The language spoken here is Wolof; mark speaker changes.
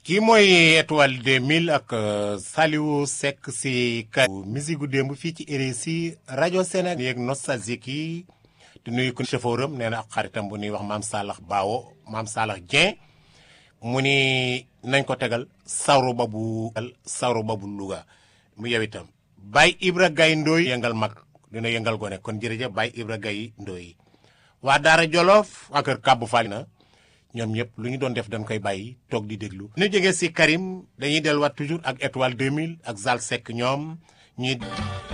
Speaker 1: kii mooy étoile 2000 ak Saliou Seck si ka musique gu démb fii ci RSI rajo Sénégal yeeg nostalgique yi di nuyu ko chauffeur am nee na ak xaritam bu ñuy wax maam Salax Bawo maam Salax Dieng mu ni nañ ko tegal sawru ba bu Louga mu yow itam Baye Ibra Gaye Ndoy yëngal mag dina yëngal gone kon jërëjëf Baye Ibra Gaye Ndoy waa Daara Jolof waa kër Kabou Fall na ñoom ñëpp lu ñu doon def dañ koy bàyyi toog di déglu. ñu jógee si Karim dañuy delluwaat toujours ak étoile 2000 ak Zal Seck ñoom ñuy.